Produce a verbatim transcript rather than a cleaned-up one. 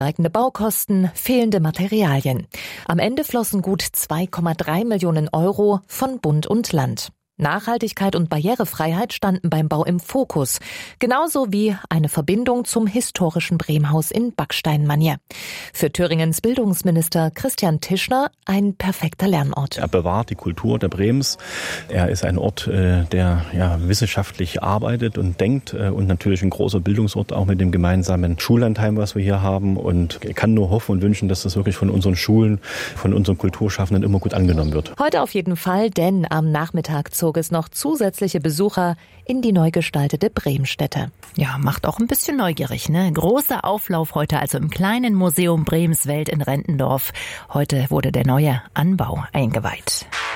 Steigende Baukosten, fehlende Materialien. Am Ende flossen gut zwei Komma drei Millionen Euro von Bund und Land. Nachhaltigkeit und Barrierefreiheit standen beim Bau im Fokus, genauso wie eine Verbindung zum historischen Bremhaus in Backsteinmanier. Für Thüringens Bildungsminister Christian Tischner ein perfekter Lernort. Er bewahrt die Kultur der Brems. Er ist ein Ort, der ja, wissenschaftlich arbeitet und denkt und natürlich ein großer Bildungsort, auch mit dem gemeinsamen Schullandheim, was wir hier haben. Und ich kann nur hoffen und wünschen, dass das wirklich von unseren Schulen, von unseren Kulturschaffenden immer gut angenommen wird. Heute auf jeden Fall, denn am Nachmittag zog es noch zusätzliche Besucher in die neu gestaltete Bremstätte. Ja, macht auch ein bisschen neugierig, ne? Großer Auflauf heute also im kleinen Museum Bremswelt in Rentendorf. Heute wurde der neue Anbau eingeweiht.